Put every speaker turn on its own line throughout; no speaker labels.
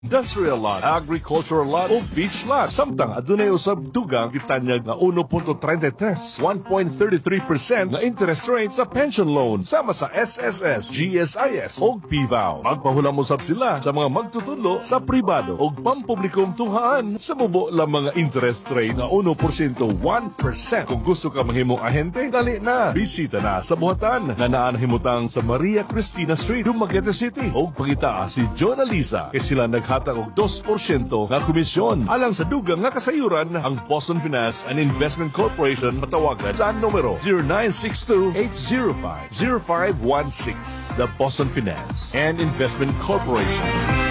Industrial lot, agricultural lot, o beach lot. Samtang adunay usab dugang gitanyag nga 1.33, 1.33% na interest rate sa pension loan sama sa SSS, GSIS o PVAW. Magpahulam usab sila sa mga magtutudlo sa pribado o pampublikong tuhaan sa mubo lang mga interest rate na 1%, 1%. Kung gusto ka mahimong ahente, dali na. Bisita na sa buhatan na naanhimutang sa Maria Cristina Street, Dumaguete City o pagita si John Alisa kay sila naghatag og 2% nga komisyon. Alang sa dugang nga kasayuran, ang Boston Finance and Investment Corporation matawagan sa numero 0962-805-0516. The Boston Finance and Investment Corporation.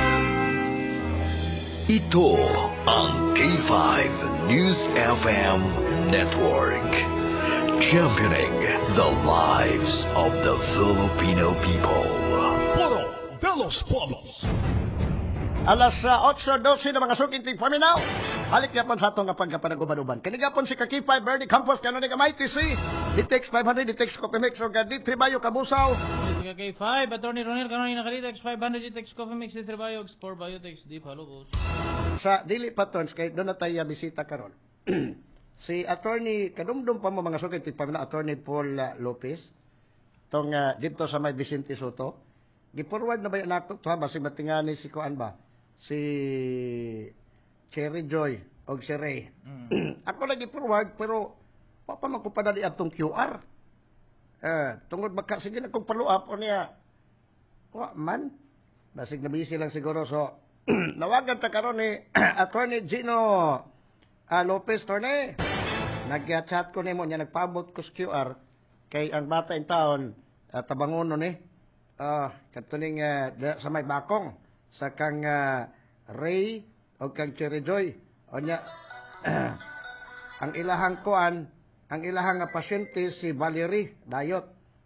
Ito ang K5 News FM Network. Championing the lives of the Filipino people.
Puro de los Pueblos.
Alas 8:12 na mga sukinting paminaw. Halik yapon sa atong pagkapanaguban-uban. Kanigapon si Kakipay, Bernie Campos, kanon ni Kamay TC. Ditex 500, Ditex Copimix, o Gadi, Tribayo, Kabusaw.
Si K5, Attorney Ronel, kanon yung nakalitex 500, Ditex Coffee Mix, Tribayo, Sport Biotex, Deep, Halo, Boss.
Sa Dili Patons, kay doon na tayo bisita karon. Si Attorney, kadumdum pa mo mga sukinting paminaw, Attorney Paul Lopez. Tong dito sa may Vicente Soto. Giporward na ba yung nato? Basig matingani si Kuan ba? Si Cherry Joy o si Ray. Ako lagi forward pero pa man ko padali atong QR. Tungod baka sige na kong follow up o niya. Wa man. Basig na busy lang siguro so nawagan ta karon ni Attorney Gino Lopez Torne. Nag-chat ko nimo niya nagpaabot ko sa QR kay ang bata in town tabangon ni. Katuning sa may bakong sa kang Ray o kang Cherry Joy. O niya, ang ilahang kuan, ang ilahang pasyente si Valerie Dayot.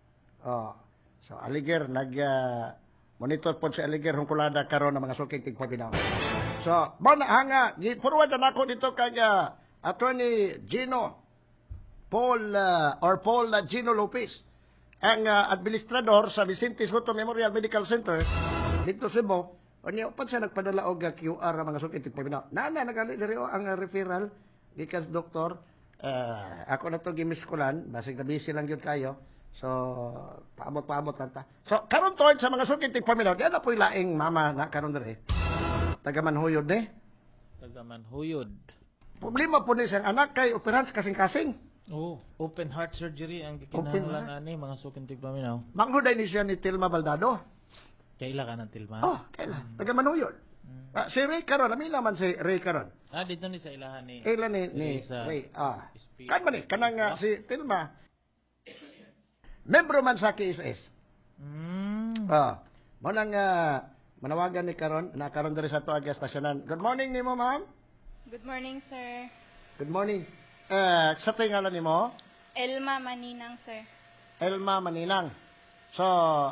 So, Aliger, monitor po si Aliger hungkulada karon ng mga suking tigpabinaw. So, na hanga, forward na ako dito kay Attorney Gino Paul Gino Lopez, ang administrador sa Vicente Soto Memorial Medical Center dito sa Cebu. O niya, upan siya nagpadala og QR ang mga suking tigpabinaw. Nagali diri ang referral gikas doktor. Ako na to gimiskulan, basig na busy lang yun kayo. So, paabot lang ta. So, karon to sa mga suking tigpabinaw, di na po'y laing mama na karon diri. Tagamanhuyod ni.
Tagamanhuyod.
Problema po ni siyang anak kay operahan sa kasing-kasing.
Oh, open heart surgery ang gikinahanglan ani mga sukintig paminaw.
Manghuday ni siya ni Tilma Baldado.
Kaila ka ng Tilma?
Kailan? Tagamanhuyod. Si Ray karon, amin naman si Ray karon.
Dito ni sa ilahan ni.
Ilan ni Ray. Kan man kanang si Tilma. Membro man sa KSS. Mo nang manawagan ni karon, na karon diri sa to ag stasyonan. Good morning nimo, ma'am.
Good morning, sir.
Good morning. Sa tingalan nimo?
Elma Maninang, sir.
Elma Maninang. So,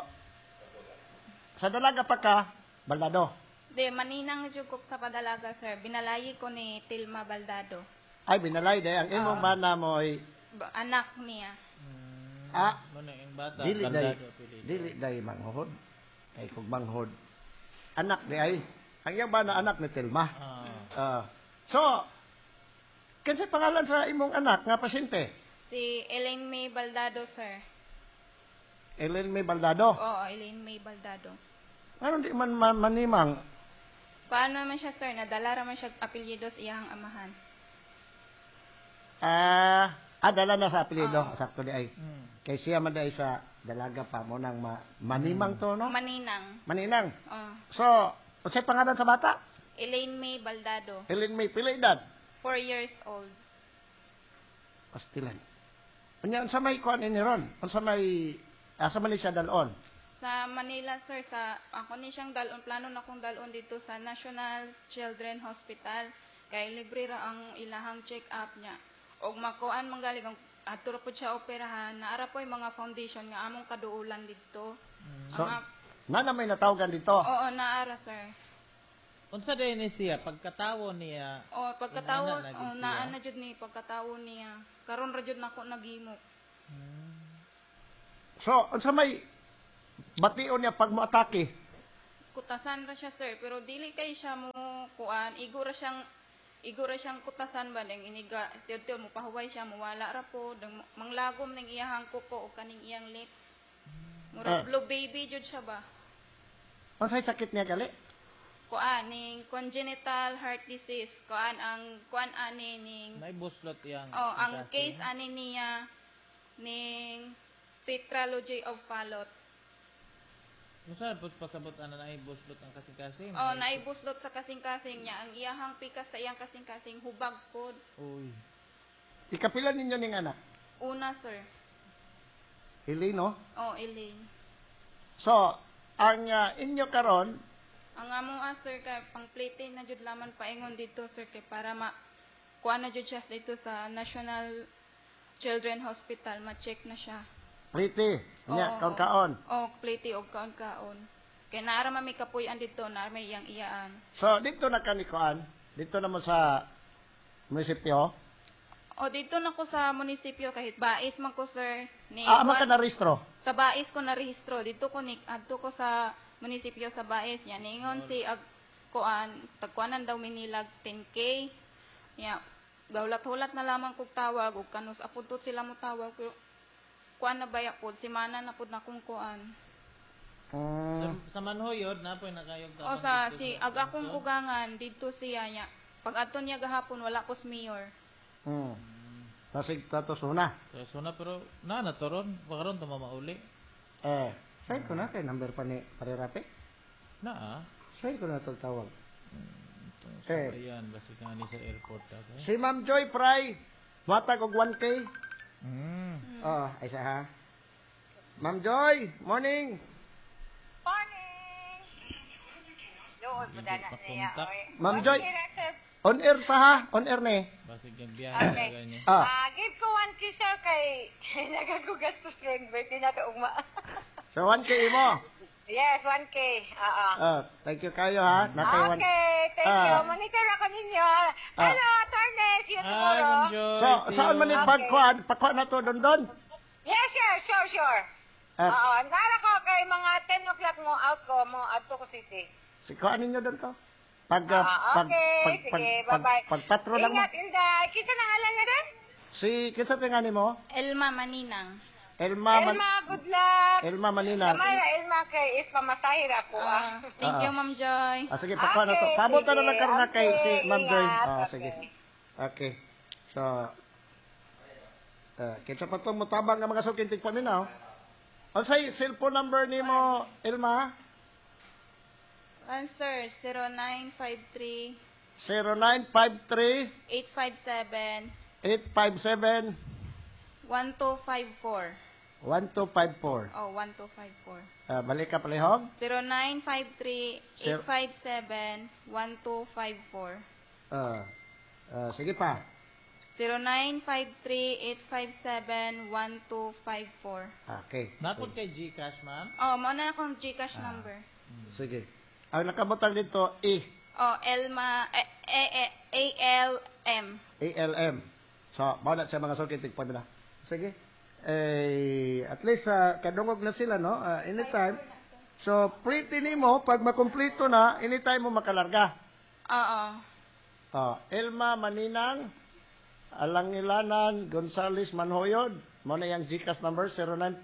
sa dalaga pa ka, Baldado.
De, Maninang jugok sa padalaga, sir. Binalayi ko ni Tilma Baldado.
Ay, binalay day. Ang imong mana mo ay...
Anak niya.
Ano yung bata?
Dili day.
Baldado, apelido.
Dili day manghod. Ay, kung manghod. Anak day ay. Ang iyang ba na anak ni Tilma? So, kansa pangalan sa imong anak nga pasyente?
Si Elaine May Baldado, sir.
Ellen May Baldado.
Oo, Elaine May Baldado.
Ano di man manimang?
Paano naman siya, sir? Nadala naman siya apelyido sa iyang amahan.
Dala na sa apelido. Sakto di ay. Kay siya man day sa dalaga pa mo nang manimang to, no? Maninang. So, unsay pangalan sa bata?
Elaine May Baldado.
Ellen May, pila edad?
4 years old.
Pastilan. Unsa may kuan ini ron? Unsa may asa man ni siya dalon?
Sa Manila, sir, ako ni siyang dalon, plano na kong dalon dito sa National Children Hospital. Kay libre ra ang ilahang check-up niya. Og makuan manggaling ang aturo po siya operahan, naara po yung mga foundation nga among kaduulan dito.
So, na may natawgan dito?
Oo, naara, sir.
Unsa day ni siya pagkatawo niya?
Pagkatawo,
Inaana na gid siya?
naana jud ni pagkatawo niya. Karon ra jud nako nagimok.
So, unsa may bation niya pag moatake?
kutasan ra siya sir, pero dili kay siya mo kuan, igura siyang kutasan ba ding iniga tiyo mo pahuway siya mo wala ra po dang manglagom ning iyang kuko o kaning iyang lips. Mura blue baby jud siya ba?
Unsay sakit niya gali?
Kuan ning congenital heart disease, kuan ani ning
Naibuslot yang.
ang case ani niya ning tetralogy of Fallot.
Kung saan po pasabot na naibuslot ang kasing-kasing?
Oh, naibuslot sa kasing-kasing niya. Ang iyahang pikas sa iyang kasing-kasing hubag pod.
Uy.
Ikapila ninyo ning anak?
Una, sir.
Hili, no?
Oh, Elaine.
So, ang inyo karon,
Ang among sir, kay pang-plate na jud laman paingon dito, sir, kay para kuha na jud siya dito sa National Children Hospital, ma-check na siya.
pretty, niya, kaon-kaon.
Oh, plate og kaon-kaon. Kay naara man may kapuy-an dito, naara may iyang iyaan.
So, dito na kanikuan, dito na mo sa munisipyo.
O, dito na ko sa munisipyo, kahit bais man ko, sir.
Ama ka na rehistro.
Sa bais ko na rehistro. Dito ko sa munisipyo sa bais niya. Ningon si tagkuanan daw minilag 10K. Ya, gawlat-hulat na lamang kog tawag ug kanus apudtot sila mo tawag. Pero kuan na baya pod si mana na pod na kung kuan.
Sa Manhoyod, na po nakayog
O sa akong ugangan dito siya niya. Pag ato niya gahapon wala ko mayor.
Tasig tato suna.
So na pero natoron, pagkaroon tumamauli.
Saan ko na kay number pa ni Parirate?
Na
Saan ko na ito tawag?
Ayan, basi nga ni sa airport ako.
Si Ma'am Joy Fry, matag og 1K. Ay sa ha. Ma'am Joy, morning.
Morning! Doon mo na niya.
Ma'am Joy, on air pa ha? On air ni.
Basi kang biyahe
Okay.
ka niya.
Give ko 1K sir kay nagagugastos rin. Birthday na ka ugma.
So 1K mo.
Yes, 1K.
Thank you kayo ha. Nakay
Okay, thank you. Monitor ako ninyo. Hello, attorney. See you
Hi,
tomorrow.
Ma'am Joy.
So,
See
saan
you.
man yung pagkuhan? Pagkuhan na to don.
Yes, sure. Nara ko kay mga 10 o'clock mo out ko City.
Si kuhan ninyo don ko. Pag
Okay, sige, bye-bye.
pagpatro lang mo.
Ingat, Inday. Kisa na ngalan niya, sir?
Si kinsa tingani mo?
Elma Maninang.
Elma
Good luck.
Elma Manina.
Kamara, Elma kay is pamasahira ko.
Thank you, Ma'am Joy.
Sige, pagkuhan na to.
Okay,
Pabutan na
sige.
lang karon na kay si
Okay,
Ma'am Joy.
ingat.
Sige. Okay. So, kinsa pa to mutabang nga mga sukintig paminaw? Unsay cellphone number nimo, Elma?
Answer 0953
0953
857
857
1254.
1254.
Oh, 1254.
Balik ka palihog.
0953-857-1254.
Sige pa.
0953-857-1254.
Okay.
Napod kay Gcash, ma'am?
Oh, mauna akong Gcash number.
Sige. Ang nakabutang dito,
Oh, Elma, ALM.
ALM. So, bawala sa mga sulkitig pa nila. Sige. At least, kadungog na sila, no? Anytime. So, pretty nimo, pag makumpleto na, anytime mo makalarga.
Oo.
Elma Maninang, Alangilanan, Gonzales Manhoyod. Mo na yung GCash number,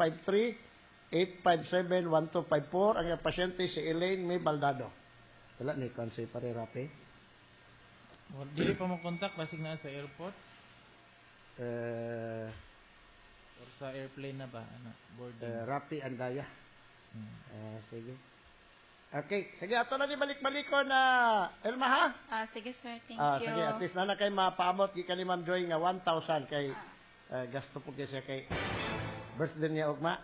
0953-857-1254. Ang yung pasyente si Elaine May Baldado. Wala ni si Parirape.
Dili pa mo contact, basi na sa airport? Or sa airplane na ba? Boarding?
Rapi Andaya. Sige. Okay. Sige, ato na di balik-baliko na Elma, ha?
Sige, sir. Thank you.
Sige, at least na kay mapaamot kay ni Ma'am Joy nga 1,000 kay gasto po siya kay birthday niya ugma.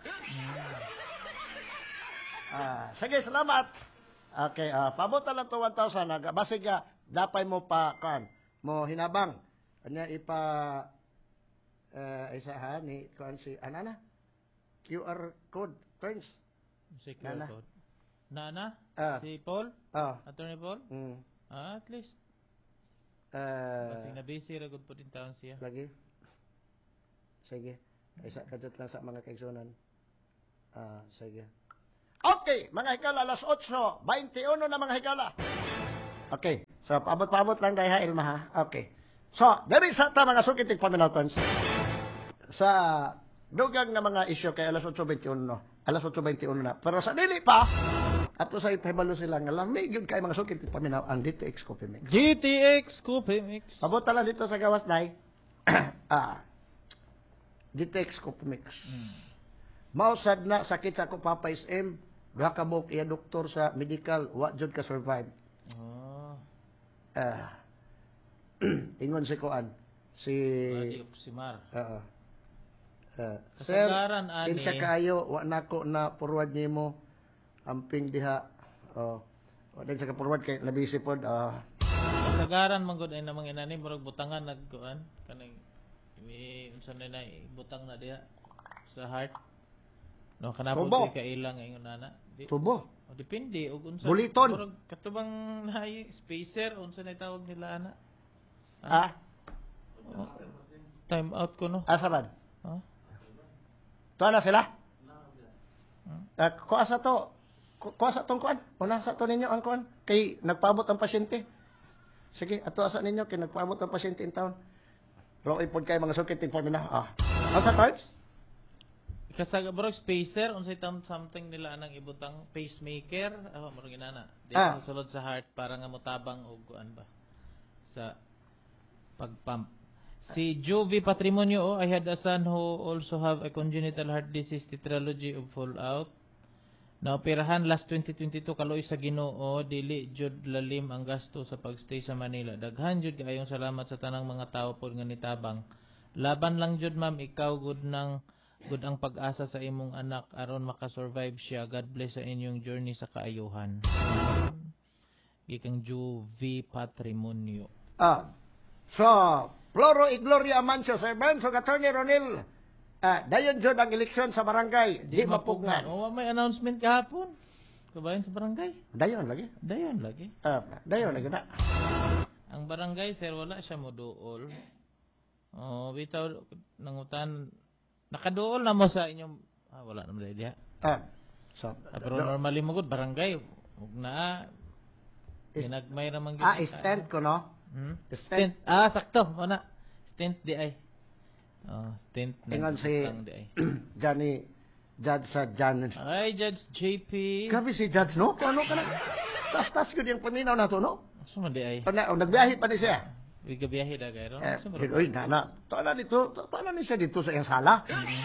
Sige, salamat. Okay, paabot na lang to 1,000. Basig dapay mo pa mo hinabang. Kanya isa ha ni kuan si anana QR code turns.
Secure
Nana.
code. Nana?
Ah.
Si Paul?
Ah.
Attorney Paul?
Mm.
At least. Kasi na busy ragod po din taon siya.
Lagi. Sige. Isa kadot lang sa mga kaigsunan. Sige. Okay, mga higala, alas 8:21 na mga higala. Okay, so paabot-paabot lang dahil ha, Ilma ha. Okay. So, dari sa ta mga sukitig paminatons, sa dugang na mga isyo kay alas 8:21, alas 8:21 na. Pero sa dili pa, ato sa ipahibalo sila nga lamig yun kay mga sukitig paminaw ang DTX Coffee Mix.
GTX Coffee Mix.
Pabuta lang dito sa gawas day. DTX Coffee Mix. Mausad na sakit sa ako Papa SM, gakabok iya doktor sa medical, wa jud ka survive. Ingon si Kuan, si
Adi Oksimar.
Sir,
Kasagaran, ani.
sinsya kaayo, wa nako na forward nimo amping diha. Wa din sa forward kay labisi pod.
Kasagaran man gud ay namang inani murag butangan nagkuan kanang unsa na butang na diha sa heart. No kanapod
Tubo.
ka ilang ingon nana. Di,
Tubo.
o depende og unsa.
Buliton.
Murag katubang naay spacer unsa na tawag nila ana. Time out ko no.
Asa man?
Huh?
Tuwa na sila? Kuha sa to. Kuha sa tong kuan. Una sa to ninyo ang kuan. Kay nagpaabot ang pasyente. Sige, ato asa ninyo kay nagpaabot ang pasyente in town. Pero ipod kay mga sukiting pamina. Ang sa cards?
Kasaga bro spacer unsay something nila anang ibutang pacemaker murag inana. Di
Ah.
sulod sa heart para nga motabang og kuan ba sa pagpump. Si Jovi Patrimonio, I had a son who also have a congenital heart disease, tetralogy of fallout. Naoperahan last 2022 kaloy sa Ginoo, dili jud lalim ang gasto sa pagstay sa Manila. Daghan jud kaayong salamat sa tanang mga tawo pod nga nitabang. Laban lang jud ma'am, ikaw good ang pag-asa sa imong anak aron makasurvive siya. God bless sa inyong journey sa kaayuhan. Gikang Jovi Patrimonio.
So, Floro y Gloria Mancio, Sir Ben, so Attorney Ronil, dayon jud ang eleksyon sa barangay, di mapugnan.
O, may announcement kahapon. Kabayan sa barangay.
Dayon lagi.
Dayon lagi.
Dayon lagi na.
Ang barangay, sir, wala siya moduol. Bitaw, nangutan, nakaduol na mo sa inyong, wala naman dahil diha. Pero normally mo good, barangay, huwag na, ginagmay ramang
Stand ko, no?
Stint. Sakto. Wala. Stint di ay. Stint.
Ingon si
di ay.
Johnny, Judge sa John.
Ay, Judge JP.
Grabe si Judge, no? Ano ka na? Tas-tas ko yung paminaw na to, no?
Suma di ay.
Nagbiyahe pa ni siya.
Bigabiyahe na kayo.
Uy, nana, paano ni siya dito sa iyang sala?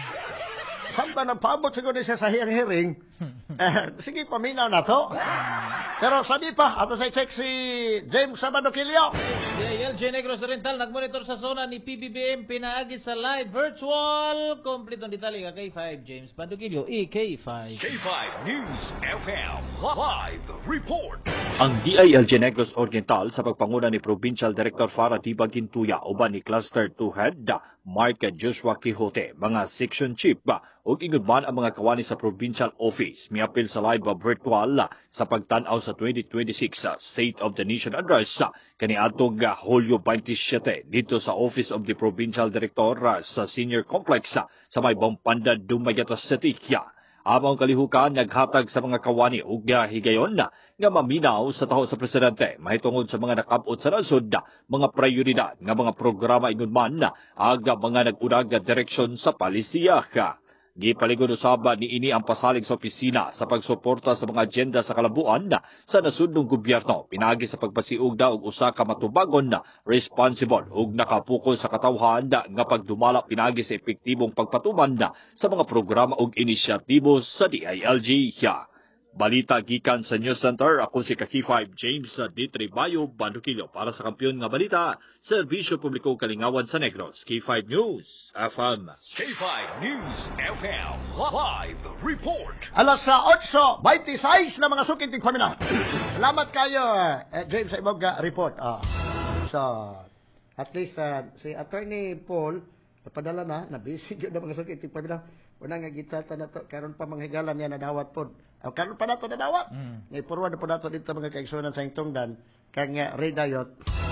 Samtang nagpaabot siguro siya sa hearing, sige, paminaw na to. Pero sabi pa, ato sa check si James Sabadoquilio.
LJ Negros Oriental, nagmonitor sa zona ni PBBM, pinaagi sa live virtual. Complete ang detalye ka K5, James Bandukilio, EK5.
K5 News FM Live Report.
Ang DILG Negros Oriental sa pagpanguna ni Provincial Director Farah Tibag Gintuya uban ni Cluster 2 Head Mark Joshua Quixote, mga section chief ug ingod man ang mga kawani sa provincial office miapil sa live virtual sa pagtan-aw sa 2026 State of the Nation Address kaniadtong Hulyo 27 dito sa Office of the Provincial Director sa Senior Complex sa may Pampanda, Dumaguete City. Amang kalihukan naghatag sa mga kawani ug higayon nga maminaw sa taho sa presidente mahitungod sa mga nakabot sa nasod mga prioridad nga mga programa ingon man aga mga nag-unag direksyon sa palisiya. Gipaligod usaba ni ini ang pasalig sa opisina sa pagsuporta sa mga agenda sa kalabuan sa nasudnong gobyerno pinagi sa pagpasiug og usa ka matubagon responsible ug nakapukol sa katawhan nga pagdumala pinagi sa epektibong pagpatuman sa mga programa ug inisyatibo sa DILG. Balita gikan sa News Center, ako si Kaki5 James D3 Bayo Bandukilio para sa Kampiyon nga Balita, Serbisyo Publiko Kalingawan sa Negros, K5 News FM.
K5 News FM Live Report.
Alas sa 8:26 na mga sukiting paminaw. Salamat kayo, James, sa ibang report. So, at least si Attorney Paul, napadala na busy yun na mga sukiting paminaw. Una nga gitata na to, karon pa mga higalan niya na dawat po. Karon pa na to na dawat. Ipurwan na po na to dito mga kaigsunan sa Tungdan, kang Ray Dayot.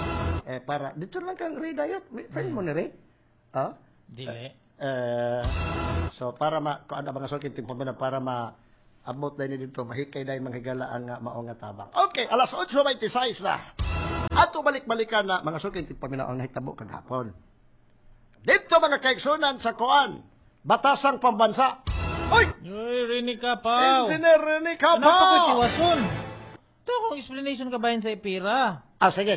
Para, dito lang kang Ray Dayot. Friend mo ni Ray?
Dili.
So, para kung ano mga sukiting paminaw, para abot dahil dito, mahikay dahil manghigala ang mao nga tabang. Okay, alas 8:26 na. Ato balik-balikan na mga sukin, paminaw ang nahitabo kagapon. Dito mga kaigsunan sa kuan, batasang pambansa. Hoy!
Uy, Rini Kapaw.
Engineer Rene
Ano pa ko
Kapaw!
tiwason? Ito akong explanation kabayan sa Ipira.
Sige.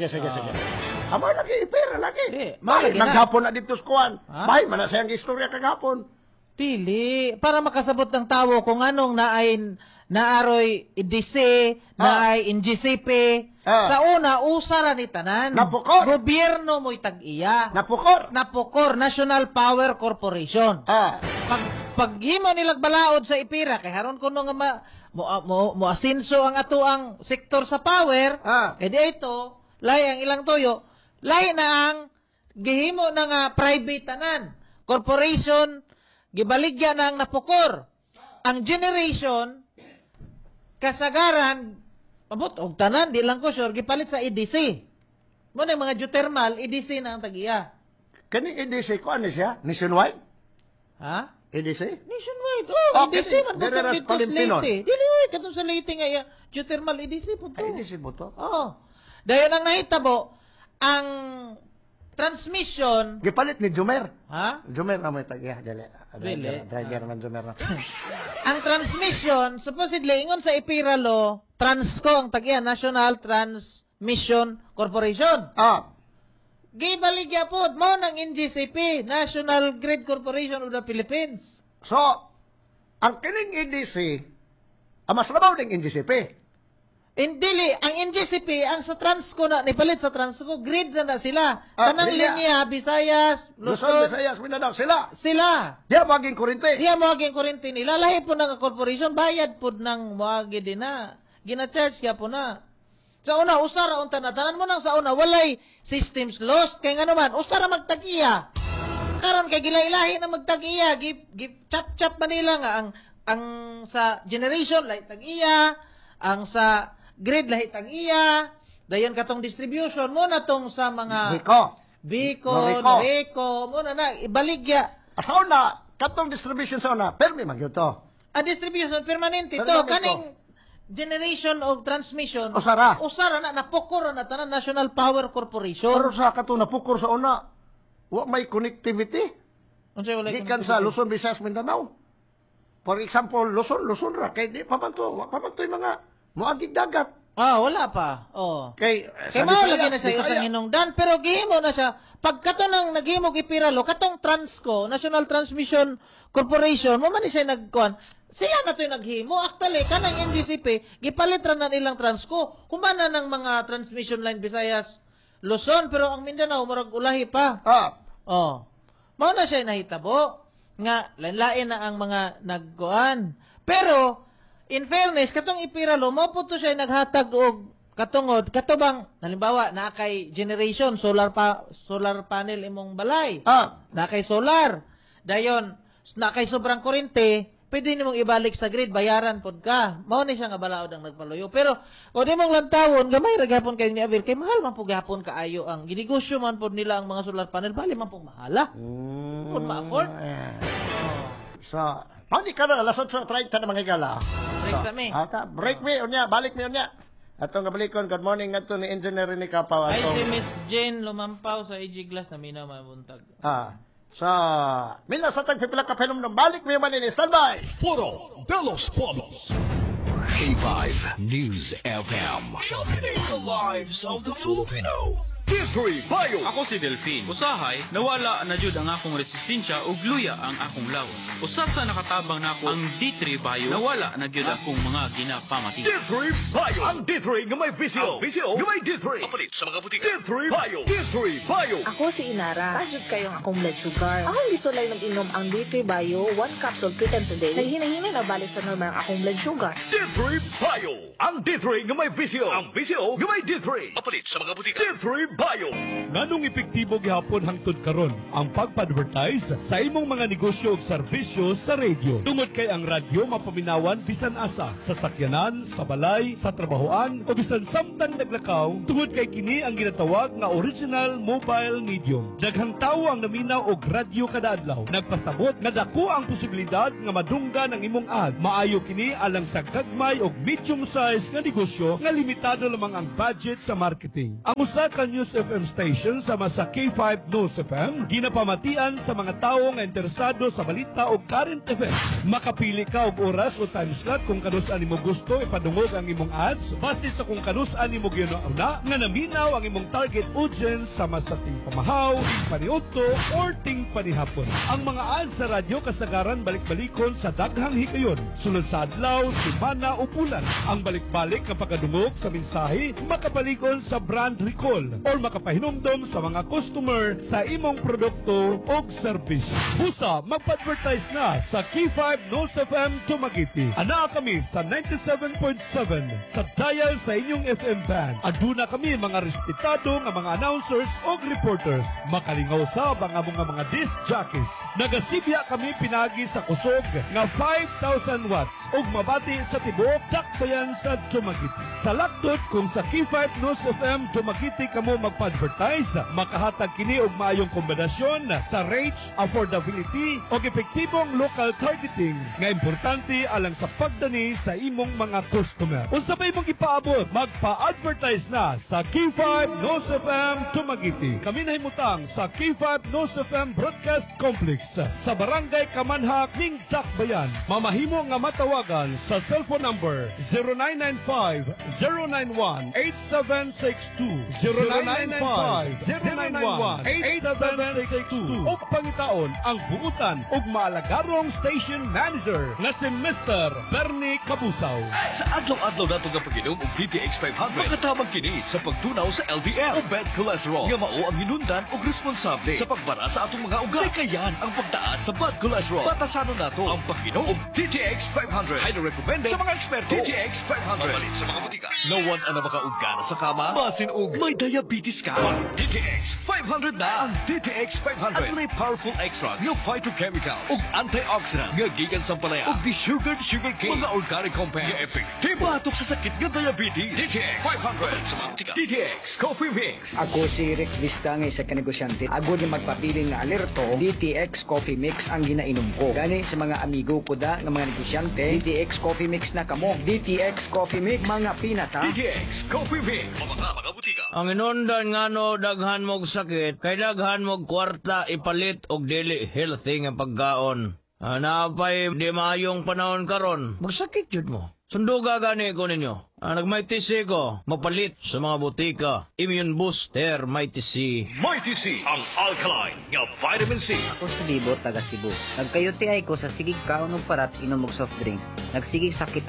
Amo lagi, ipera lagi.
Di,
Bahay,
malagi na.
naghapon na dito sa kuan.
Ha?
Bahay, manasayang istorya kagapon.
Dili. Para makasabot ng tawo kung anong naaroy idise, naay NGCP. Sa una, usara ni tanan.
Napukor.
Gobyerno mo'y tag-iya.
Napukor.
National Power Corporation. Paghimo nilag balaod sa Ipira, kay haron ko nga mo asinso ang ato ang sektor sa power, kay di ito, lay ang ilang toyo, lay na ang gihimo na nga private tanan. Corporation, gibaligya na ang napukor. Ang generation, kasagaran, abot og tanan, di lang ko sure, gipalit sa EDC. Mo na mga geothermal, EDC na ang tag-iya.
Kaning EDC ko ano siya? Nationwide?
Ha?
EDC?
Nationwide.
Okay,
EDC man po
dire ras
dito sa
Palentinon.
Leyte. Dili, katong sa Leyte nga, geothermal EDC po to.
Ay, EDC mo to?
Oo. Dahil ang nahitabo, ang transmission,
Gipalit ni Jumer.
ha?
Jumer na mo itagya. Dali.
Dili.
Driver man Jumer na.
Ang transmission, supposedly, ingon sa Ipira Law, Transco ang tagya, National Transmission Corporation. Gibaligya po, mo ng NGCP, National Grid Corporation of the Philippines.
So, ang kining EDC, mas labaw ng NGCP.
Dili, ang NGCP, ang sa Transco na, nipalit sa Transco, grid na sila. Tanang
linya.
linya, Visayas,
Luzon,
Luzon,
Visayas, Mindanao, sila.
sila.
Diya maging kurente.
Diya mo aging kurente nila. Lahi po ng corporation, bayad po ng wagi din na. Gina-charge kaya po na. Sa una, usara unta na. Tanan mo nang sa una, walay systems lost. Kaya nga naman, usara magtagiya. Karon kay gilay-lahi na magtagiya. Chap-chap manila nga. Ang sa generation, lahi tag-iya. Ang sa grid, lahi tag-iya. Dayon katong distribution mo na tong sa mga Bicol, Rico, mo na ibaligya.
Sa una, katong distribution sa una, permi man yun to.
A distribution permanente to
Permanente.
kaning generation of transmission.
Usara.
na napukor na tanan National Power Corporation.
Pero sa katong napukor sa una, wa may connectivity.
Unsay wala
Gikan sa Luzon, Visayas, Mindanao. For example, Luzon ra kay di pa man to, yung mga muagig dagat.
wala pa.
Kay
Mao lagi na sa isang hinungdan pero gihimo na siya pagkato nang naghimo Ipiralo katong Transco, National Transmission Corporation, mo man ni siya nagkuan. Sila na to'y naghimo. Actually, kanang NGCP, gipalit ra na nilang Transco. Humana ng mga transmission line Visayas, Luzon, pero ang Mindanao, murag ulahi pa. Mao na siya nahitabo. Nga, lain na ang mga nagkuan. Pero, in fairness, katong Ipiralo, mao po to siya naghatag og katungod, katubang, halimbawa, na kay generation, solar panel imong balay. Na kay solar. Dayon, na kay sobrang kurente, pwede nimong ibalik sa grid, bayaran pod ka. Mao ni siya nga balaod ang nagpaluyo. Pero, o di mong lantawon, gamay ra gapon kay ni Abel, kay mahal man po gapon kaayo ang ginegosyo man pod nila ang mga solar panel, bali man pong mahala. Kung ma-afford.
So, hindi ka na, alas 8:30 na mga higala.
Break sa me.
Break me, unya, balik me, unya. Atong gabalikon, good morning nga to ni Engineer Rene Kapaw.
Ay, si Miss Jane lumampaw sa AG Glass na minaw mabuntag.
Mina sa tagpipila ka ng balik me manini, standby!
Foro de los Polos. K5 News FM. Sharpening the lives of the Filipino. D3 Bio.
Ako si Delphine. Usahay, nawala na jud ang akong resistensya ug luya ang akong lawas. Usa sa nakatabang nako ang D3 Bio, nawala na jud akong mga ginapamati.
D3 Bio. Ang D3 nga may visyo. Ang visyo nga may D3. Kapalit sa mga butika. D3 Bio. D3 Bio.
Ako si Inara. Tajud kayong akong blood sugar. Akong gisulay mag-inom ang D3 Bio 1 capsule 3 times a day. Naghinay-hinay na balik sa normal ang akong blood sugar.
D3 Bio. Ang D3 nga may visyo. Ang visyo nga may D3. Kapalit sa mga butika. D3 bayo.
Nganong epektibo gihapon hangtod karon ang pagpa-advertise sa imong mga negosyo ug serbisyo sa radio. Tungod kay ang radyo mapaminawan bisan asa, sa sakyanan, sa balay, sa trabahoan o bisan samtang naglakaw, tungod kay kini ang ginatawag nga original mobile medium. Daghang tawo ang naminaw og radyo kada adlaw. Nagpasabot nga dako ang posibilidad nga madunggan ang imong ad. Maayo kini alang sa gagmay og medium size nga negosyo nga limitado lamang ang budget sa marketing. Ang usa ka News FM station sama sa K5 News FM ginapamatian sa mga tawo nga interesado sa balita o current events. Makapili ka og oras o time slot kung kanus-an nimo gusto ipadungog ang imong ads base sa kung kanus-an nimo ginauna nga naminaw ang imong target audience sama sa ting pamahaw, ting paniudto or ting panihapon. Ang mga ads sa radyo kasagaran balik-balikon sa daghang higayon sulod sa adlaw, semana o bulan. Ang balik-balik nga pagkadungog sa mensahe makapalikon sa brand recall or makapahinumdom sa mga customer sa imong produkto o serbisyo. Busa, magpa-advertise na sa K5 News FM Dumaguete. Ana kami sa 97.7 sa dial sa inyong FM band. Aduna kami mga respetado nga mga announcers o reporters. Makalingaw sa mga disc jockeys. Nagasibya kami pinagi sa kusog nga 5,000 watts ug mabati sa tibuok dakbayan sa Dumaguete. Sa laktot kung sa K5 News FM Dumaguete kamo magpa-advertise, makahatag kini og maayong kombinasyon sa rates, affordability o epektibong local targeting nga importante alang sa pagdani sa imong mga customer. Unsa ba imong ipaabot? Magpa-advertise na sa K5 News FM Dumaguete. Kami nahimutang sa K5 News FM Broadcast Complex sa Barangay Kamanhak ning Dakbayan. Mamahimo nga matawagan sa cellphone number 0995-091-8762 0995-091-8762 o pangitaon ang buutan ug maalagarong station manager nga si Mr. Bernie Kabusaw.
Sa adlaw-adlaw nato nga pag-inom og DTX 500, makatabang kini sa pagtunaw sa LDL o bad cholesterol nga mao ang hinundan og responsable sa pagbara sa atong mga ugat. Kayan ang pagtaas sa bad cholesterol. Batasanon nato ang pag-inom og DTX 500. Highly recommended sa mga eksperto. DTX 500 mabalit sa mga butika. No one ana makaugana sa kama, basin og may diabetes ka. DTX 500 na ang DTX 500. At may powerful extracts ng phytochemical ug antioxidant nga gikan sa palaya ug sugar cane mga organic compound nga epektibo batok sa sakit nga diabetes. DTX 500 sa mga butika. DTX Coffee Mix.
Ako si Rick Vista nga isa ka negosyante. Ako di magpapili nga alerto, DTX Coffee Mix ang ginainom ko. Gani sa mga amigo ko da nga mga negosyante, DTX Coffee Mix na kamo. DTX Coffee Mix, mga pinata.
DTX Coffee Mix. Mga butika.
Ang inundan nga no daghan mog sakit, kay daghan mog kwarta ipalit og dili healthy nga pagkaon. Napay di maayong panahon karon, magsakit jud mo. Sunduga gani ko ninyo. Nagmighty C ko, mapalit sa mga butika. Immune Booster Mighty C.
Mighty C, ang alkaline nga vitamin C.
Ako sa Libo, taga Cebu. Nagkayuti ay ko sa sigig kaon og parat inom og soft drinks. Nagsigig sakit